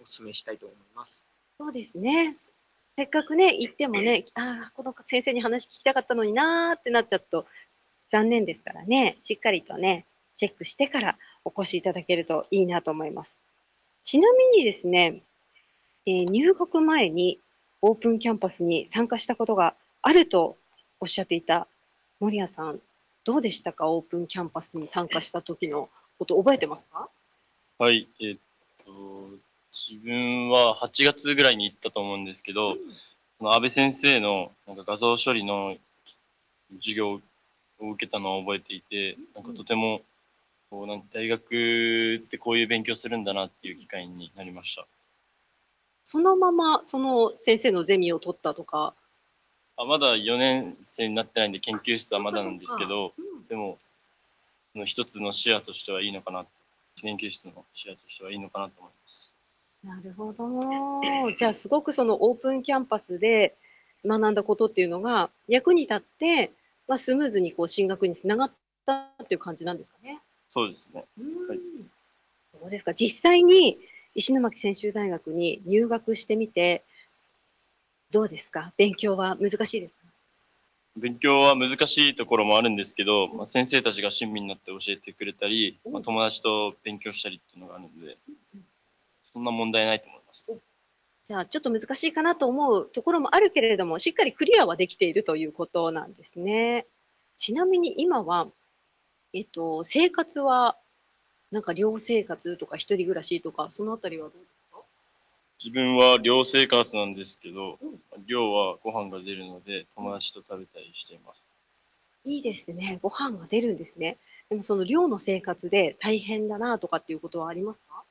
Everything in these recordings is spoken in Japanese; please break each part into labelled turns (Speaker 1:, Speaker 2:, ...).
Speaker 1: 勧めしたいと思います。
Speaker 2: そうですね。せっかくね、行ってもね、ああ、この先生に話聞きたかったのになーってなっちゃうと残念ですからね、しっかりとね、チェックしてからお越しいただけるといいなと思います。ちなみにですね、入学前にオープンキャンパスに参加したことがあるとおっしゃっていた森谷さん、どうでしたか？オープンキャンパスに参加した時のこと覚えてますか？
Speaker 3: はい、自分は8月ぐらいに行ったと思うんですけど、その安倍先生のなんか画像処理の授業を受けたのを覚えていて、なんかとても大学ってこういう勉強するんだなっていう機会になりました。
Speaker 2: そのままその先生のゼミを取ったとか。
Speaker 3: まだ4年生になってないんで研究室はまだなんですけど、でも一つの視野としてはいいのかな、研究室の視野としてはいいのかなと思います。
Speaker 2: なるほど。じゃあすごくそのオープンキャンパスで学んだことっていうのが役に立って、スムーズにこう進学につながったっていう感じなんですかね。
Speaker 3: そうですね。はい。
Speaker 2: どうですか、実際に石巻専修大学に入学してみてどうですか？勉強は難しいですか？
Speaker 3: 勉強は難しいところもあるんですけど、先生たちが親身になって教えてくれたり、友達と勉強したりっていうのがあるので、そんな問題ないと思います。
Speaker 2: じゃあちょっと難しいかなと思うところもあるけれども、しっかりクリアはできているということなんですね。ちなみに今は、生活はなんか寮生活とか一人暮らしとか、そのあたりはどうですか？
Speaker 3: 自分は寮生活なんですけど、寮はご飯が出るので、友達と食べたりしています。
Speaker 2: いいですね。ご飯が出るんですね。でもその寮の生活で大変だなとかっていうことはありますか？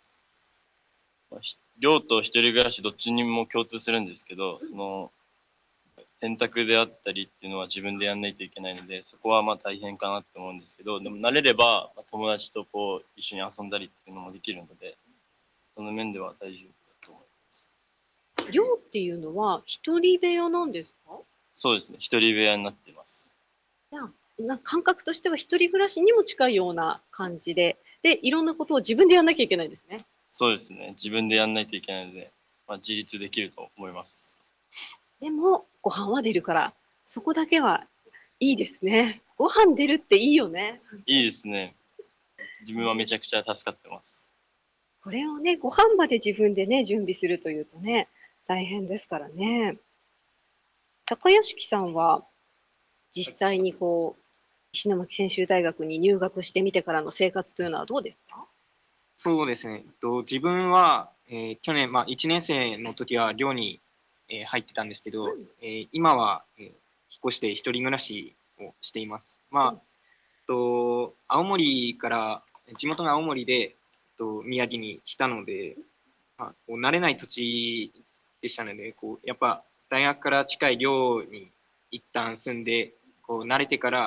Speaker 3: 寮と一人暮らしどっちにも共通するんですけど、その洗濯であったりっていうのは自分でやんないといけないので、そこはまあ大変かなって思うんですけど、でも慣れれば友達とこう一緒に遊んだりっていうのもできるので、その面では大丈夫だと思います。
Speaker 2: 寮っていうのは一人部屋なんですか？
Speaker 3: そうですね、一人部屋になっています。
Speaker 2: じゃあ、感覚としては一人暮らしにも近いような感じで、で、いろんなことを自分でやんなきゃいけないんですね。
Speaker 3: そうですね、自分でやんないといけないので、自立できると思います。
Speaker 2: でも、ご飯は出るから、そこだけはいいですね。ご飯出るっていいよね。
Speaker 3: いいですね。自分はめちゃくちゃ助かってます。
Speaker 2: これをね、ご飯まで自分でね、準備するというとね、大変ですからね。高屋敷さんは実際にこう、石巻専修大学に入学してみてからの生活というのはどうですか？
Speaker 1: そうですね。自分は、去年、1年生の時は寮に、入ってたんですけど、今は、引っ越して一人暮らしをしています。青森から、地元が青森で、宮城に来たので、こう慣れない土地でしたので、こうやっぱ大学から近い寮に一旦住んで、こう慣れてから、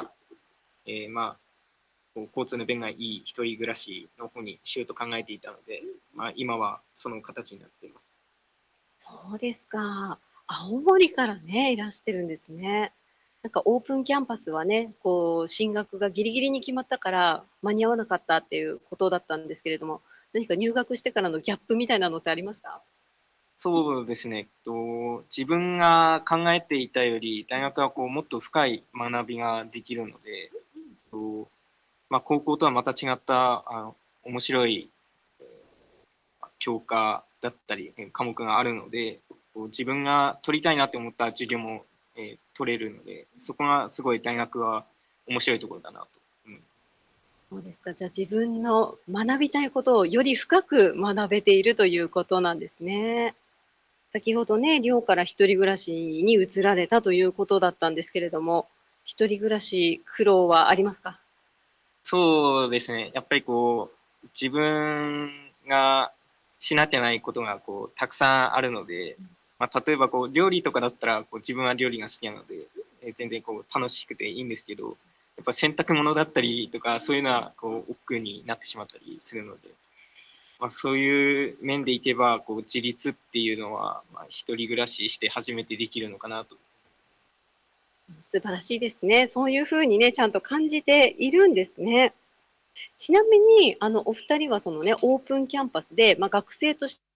Speaker 1: こう交通の便がいい一人暮らしの方にしようと考えていたので、今はその形になっています。
Speaker 2: そうですか。青森からね、いらしてるんですね。なんかオープンキャンパスはね、こう進学がギリギリに決まったから間に合わなかったっていうことだったんですけれども、何か入学してからのギャップみたいなのってありました？
Speaker 1: そうですね。自分が考えていたより、大学はこうもっと深い学びができるので、高校とはまた違った面白い教科だったり科目があるので、自分が取りたいなって思った授業も、取れるので、そこがすごい大学は面白いところだなと。
Speaker 2: そうですか。じゃあ自分の学びたいことをより深く学べているということなんですね。先ほどね、寮から一人暮らしに移られたということだったんですけれども、一人暮らし苦労はありますか？
Speaker 1: そうですね。やっぱりこう、自分がしなきゃないことがこう、たくさんあるので、例えばこう、料理とかだったらこう自分は料理が好きなので、全然こう、楽しくていいんですけど、やっぱ洗濯物だったりとか、そういうのはこう、億劫になってしまったりするので、そういう面でいけば、こう、自立っていうのは、一人暮らしして初めてできるのかなと。
Speaker 2: 素晴らしいですね。そういうふうにね、ちゃんと感じているんですね。ちなみに、お二人はそのね、オープンキャンパスで、学生として